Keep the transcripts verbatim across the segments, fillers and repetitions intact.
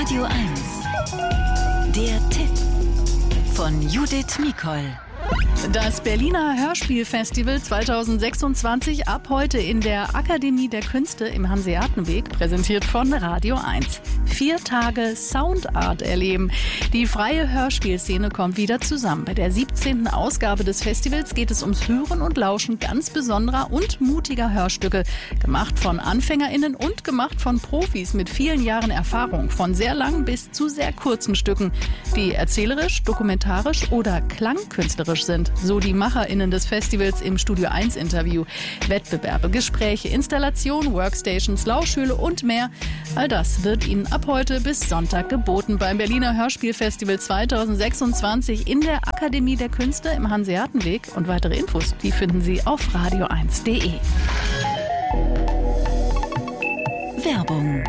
Radio eins. Der Tipp von Judith Mikol. Das Berliner Hörspielfestival zweitausendsechsundzwanzig ab heute in der Akademie der Künste im Hanseatenweg, präsentiert von Radio eins. Vier Tage Soundart erleben. Die freie Hörspielszene kommt wieder zusammen. Bei der siebzehnten Ausgabe des Festivals geht es ums Hören und Lauschen ganz besonderer und mutiger Hörstücke. Gemacht von AnfängerInnen und gemacht von Profis mit vielen Jahren Erfahrung. Von sehr langen bis zu sehr kurzen Stücken, die erzählerisch, dokumentarisch oder klangkünstlerisch sind. So die MacherInnen des Festivals im Studio eins Interview. Wettbewerbe, Gespräche, Installationen, Workstations, Lauschhöhle und mehr. All das wird Ihnen ab heute bis Sonntag geboten beim Berliner Hörspielfestival zweitausendsechsundzwanzig in der Akademie der Künste im Hanseatenweg. Und weitere Infos, die finden Sie auf radio eins punkt de. Werbung.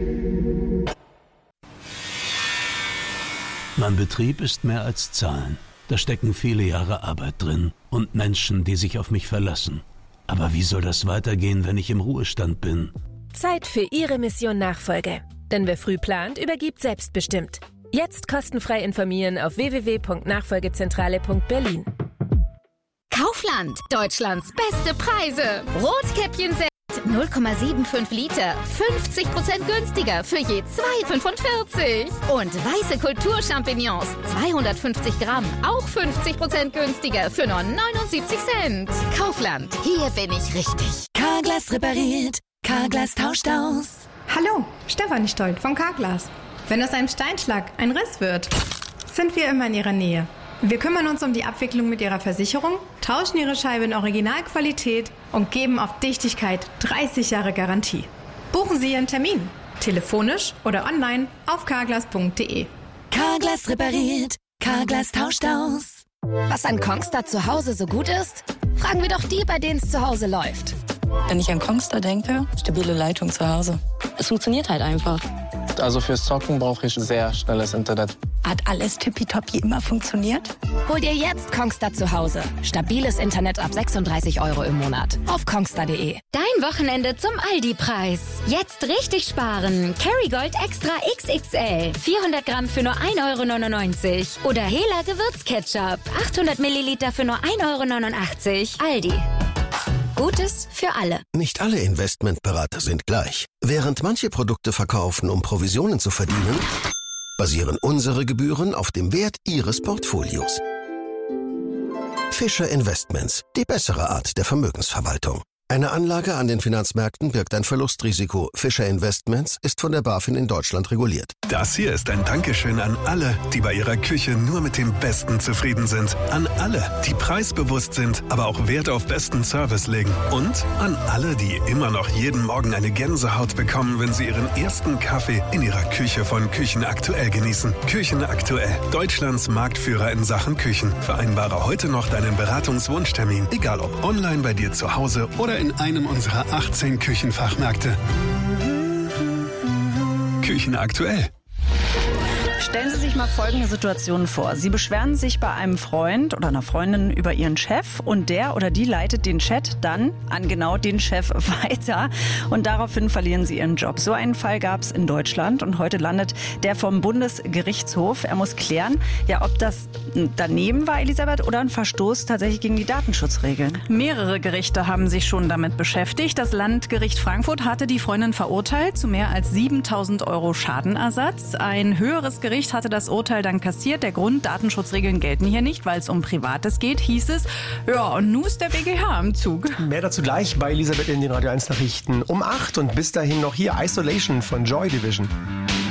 Mein Betrieb ist mehr als Zahlen. Da stecken viele Jahre Arbeit drin und Menschen, die sich auf mich verlassen. Aber wie soll das weitergehen, wenn ich im Ruhestand bin? Zeit für Ihre Mission Nachfolge. Denn wer früh plant, übergibt selbstbestimmt. Jetzt kostenfrei informieren auf w w w punkt nachfolgezentrale punkt berlin. Kaufland, Deutschlands beste Preise. Rotkäppchen-Set null Komma fünfundsiebzig Liter, fünfzig Prozent günstiger für je zwei Komma fünfundvierzig. Und weiße Kulturchampignons, zweihundertfünfzig Gramm, auch fünfzig Prozent günstiger für nur neunundsiebzig Cent. Kaufland, hier bin ich richtig. Carglass repariert, Carglass tauscht aus. Hallo, Stefanie Stolt von Carglass. Wenn aus einem Steinschlag ein Riss wird, sind wir immer in Ihrer Nähe. Wir kümmern uns um die Abwicklung mit Ihrer Versicherung, tauschen Ihre Scheibe in Originalqualität und geben auf Dichtigkeit dreißig Jahre Garantie. Buchen Sie Ihren Termin, telefonisch oder online auf carglass punkt de. Carglass repariert, Carglass tauscht aus. Was an Kongstar zu Hause so gut ist? Fragen wir doch die, bei denen es zu Hause läuft. Wenn ich an Kongstar denke, stabile Leitung zu Hause. Es funktioniert halt einfach. Also fürs Zocken brauche ich sehr schnelles Internet. Hat alles tippitoppi immer funktioniert? Hol dir jetzt Kongstar zu Hause. Stabiles Internet ab sechsunddreißig Euro im Monat. Auf kongstar punkt de. Dein Wochenende zum Aldi-Preis. Jetzt richtig sparen. Kerrygold Extra X X L. vierhundert Gramm für nur ein Euro neunundneunzig. Oder Hela Gewürzketchup. achthundert Milliliter für nur ein Euro neunundachtzig. Aldi. Gutes für alle. Nicht alle Investmentberater sind gleich. Während manche Produkte verkaufen, um Provisionen zu verdienen, basieren unsere Gebühren auf dem Wert Ihres Portfolios. Fischer Investments, die bessere Art der Vermögensverwaltung. Eine Anlage an den Finanzmärkten birgt ein Verlustrisiko. Fischer Investments ist von der BaFin in Deutschland reguliert. Das hier ist ein Dankeschön an alle, die bei ihrer Küche nur mit dem Besten zufrieden sind. An alle, die preisbewusst sind, aber auch Wert auf besten Service legen. Und an alle, die immer noch jeden Morgen eine Gänsehaut bekommen, wenn sie ihren ersten Kaffee in ihrer Küche von Küchen Aktuell genießen. Küchen Aktuell, Deutschlands Marktführer in Sachen Küchen. Vereinbare heute noch deinen Beratungswunschtermin, egal ob online bei dir zu Hause oder in einem unserer achtzehn Küchenfachmärkte. Küchen Aktuell. Stellen Sie sich mal folgende Situation vor. Sie beschweren sich bei einem Freund oder einer Freundin über Ihren Chef und der oder die leitet den Chat dann an genau den Chef weiter und daraufhin verlieren Sie Ihren Job. So einen Fall gab es in Deutschland und heute landet der vom Bundesgerichtshof. Er muss klären, ja, ob das daneben war, Elisabeth, oder ein Verstoß tatsächlich gegen die Datenschutzregeln. Mehrere Gerichte haben sich schon damit beschäftigt. Das Landgericht Frankfurt hatte die Freundin verurteilt zu mehr als siebentausend Euro Schadenersatz. Ein höheres Gericht hatte das Urteil dann kassiert. Der Grund, Datenschutzregeln gelten hier nicht, weil es um Privates geht, hieß es. Ja, und nun ist der B G H im Zug. Mehr dazu gleich bei Elisabeth in den Radio eins Nachrichten um acht und bis dahin noch hier Isolation von Joy Division.